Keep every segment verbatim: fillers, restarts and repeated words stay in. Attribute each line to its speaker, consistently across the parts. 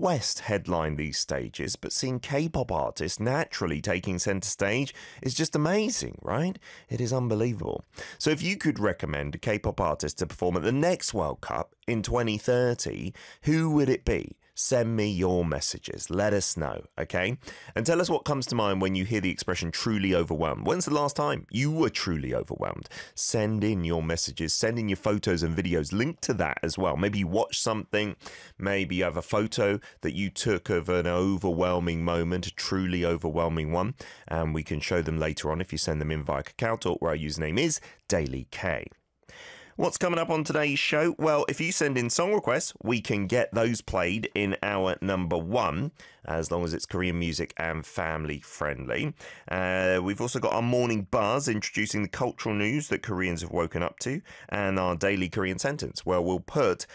Speaker 1: West headline these stages, but seeing K-pop artists naturally taking center stage is just amazing, right? It is unbelievable. So if you could recommend a K-pop artist to perform at the next World Cup in twenty thirty, who would it be? Send me your messages. Let us know, okay? And tell us what comes to mind when you hear the expression truly overwhelmed. When's the last time you were truly overwhelmed? Send in your messages. Send in your photos and videos. Link to that as well. Maybe you watch something. Maybe you have a photo that you took of an overwhelming moment, a truly overwhelming one. And we can show them later on if you send them in via KakaoTalk, where our username is Daily K. What's coming up on today's show? Well, if you send in song requests, we can get those played in our number one, as long as it's Korean music and family friendly. Uh, we've also got our morning buzz, introducing the cultural news that Koreans have woken up to, and our daily Korean sentence, where we'll put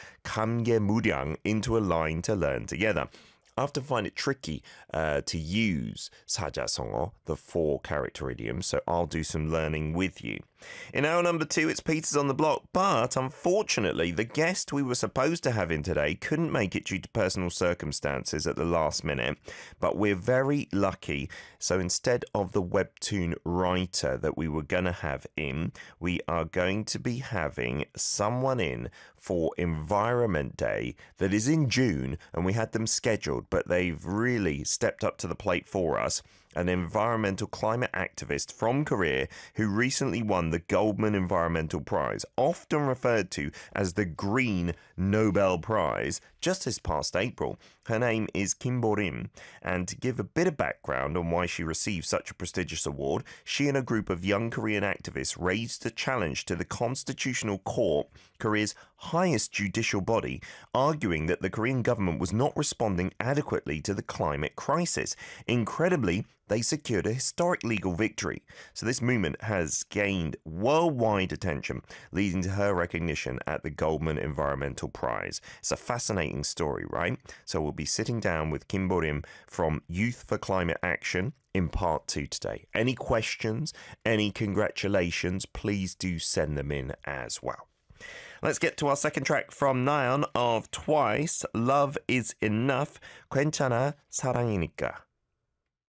Speaker 1: 감개무량 into a line to learn together. I often find it tricky uh, to use 사자성어, the four-character idiom, so I'll do some learning with you. In our number two, it's Peter's on the block, but unfortunately, the guest we were supposed to have in today couldn't make it due to personal circumstances at the last minute, but we're very lucky. So instead of the webtoon writer that we were going to have in, we are going to be having someone in for Environment Day that is in June, and we had them scheduled, but they've really stepped up to the plate for us. An environmental climate activist from Korea who recently won the Goldman Environmental Prize, often referred to as the Green Nobel Prize, just this past April. Her name is Kim Bo-rim, and to give a bit of background on why she received such a prestigious award, she and a group of young Korean activists raised a challenge to the Constitutional Court, Korea's highest judicial body, arguing that the Korean government was not responding adequately to the climate crisis. Incredibly, they secured a historic legal victory. So this movement has gained worldwide attention, leading to her recognition at the Goldman Environmental Prize. It's a fascinating story, right? So we'll be sitting down with Kim Bo-rim from Youth for Climate Action in part two today. Any questions, any congratulations, please do send them in as well. Let's get to our second track from Nayeon of Twice, Love is Enough, 괜찮아 사랑이니까.